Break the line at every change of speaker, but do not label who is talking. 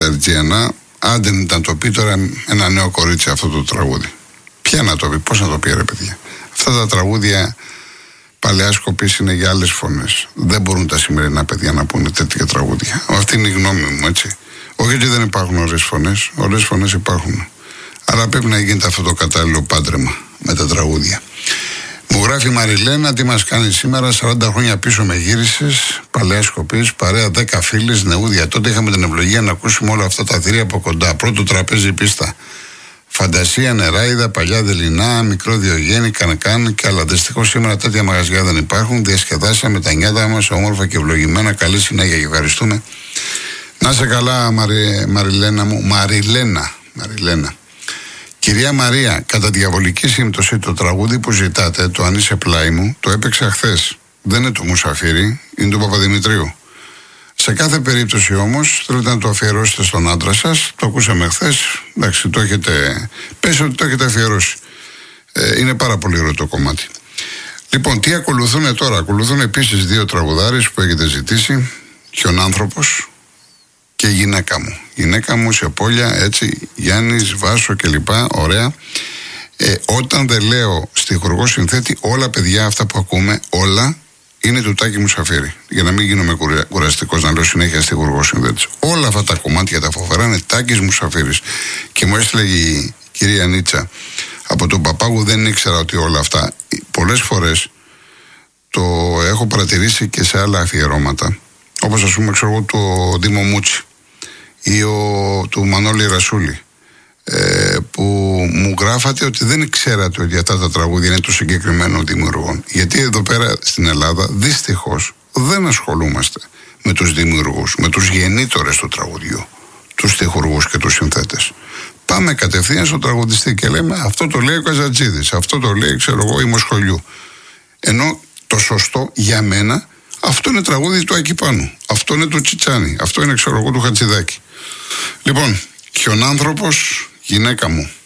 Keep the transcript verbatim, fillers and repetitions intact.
Ερτζιανά, αν δεν ήταν το πει τώρα ένα νέο κορίτσι αυτό το τραγούδι. Ποια να το πει, πώς να το πει ρε παιδιά. Αυτά τα τραγούδια παλαιάς κοπής είναι για άλλες φωνές. Δεν μπορούν τα σημερινά παιδιά να πούνε τέτοια τραγούδια. Αυτή είναι η γνώμη μου, έτσι. Όχι ότι δεν υπάρχουν ωραίες φωνές, ωραίες φωνές υπάρχουν. Αλλά πρέπει να γίνεται αυτό το κατάλληλο πάντρεμα με τα τραγούδια. Μου γράφει η Μαριλένα, τι μας κάνει σήμερα, σαράντα χρόνια πίσω με γύρισες, παλαιάς κοπής, παρέα δέκα φίλες, νεούδια. Τότε είχαμε την ευλογία να ακούσουμε όλα αυτά τα θηρία από κοντά. Πρώτο τραπέζι πίστα. Φαντασία, νεράιδα, παλιά δελινά, μικρό Διογέννη, κανκάν και άλλα. Δυστυχώς σήμερα τέτοια μαγαζιά δεν υπάρχουν. Διασκεδάσαμε τα νιάτα μας, όμορφα και ευλογημένα. Καλή συνέχεια και ευχαριστούμε. Να είσαι καλά, Μαρι, Μαριλένα μου. Μαριλένα, Μαριλένα. Κυρία Μαρία, κατά διαβολική σύμπτωση το τραγούδι που ζητάτε, το Αν είσαι πλάι μου, το έπαιξα χθες. Δεν είναι το Μουσαφίρι, είναι του Παπαδημητρίου. Σε κάθε περίπτωση όμως, θέλετε να το αφιερώσετε στον άντρα σας, το ακούσαμε χθες, εντάξει, το έχετε, πες ότι το έχετε αφιερώσει. Ε, είναι πάρα πολύ ωραίο το κομμάτι. Λοιπόν, τι ακολουθούν τώρα, ακολουθούν επίσης δύο τραγουδάρες που έχετε ζητήσει, Χιονάνθρωπος και Γυναίκα μου. Γυναίκα μου σε πόλια, έτσι, Γιάννης, Βάσο κλπ. Ωραία. Ε, όταν δεν λέω στιχουργό συνθέτη, όλα παιδιά αυτά που ακούμε, όλα είναι του Τάκη Μουσαφίρη. Για να μην γίνομαι κουραστικός να λέω συνέχεια στιχουργό συνθέτη. Όλα αυτά τα κομμάτια τα φοβερά είναι Τάκης Μουσαφίρης. Και μου έστειλε η κυρία Νίτσα, από τον Παπάγου δεν ήξερα ότι όλα αυτά. Πολλές φορές το έχω παρατηρήσει και σε άλλα αφιερώματα. Όπως ας πούμε, ξέρω εγώ, το Δήμο Μούτσι ή ο, του Μανώλη Ρασούλη, ε, που μου γράφατε ότι δεν ξέρατε ότι αυτά τα τραγούδια είναι του συγκεκριμένου δημιουργών. Γιατί εδώ πέρα στην Ελλάδα δυστυχώς δεν ασχολούμαστε με τους δημιουργούς, με τους γεννήτωρες του τραγουδιού, τους στιχουργούς και τους συνθέτες. Πάμε κατευθείαν στο τραγουδιστή και λέμε αυτό το λέει ο Καζατζίδης, αυτό το λέει ξέρω εγώ η Μοσχολιού. Ενώ το σωστό για μένα αυτό είναι τραγούδι του Ακυπάνου, αυτό είναι του Τσιτσάνη, αυτό είναι ξέρω εγώ του Χατζηδάκη. Λοιπόν, Χιονάνθρωπος, Γυναίκα μου.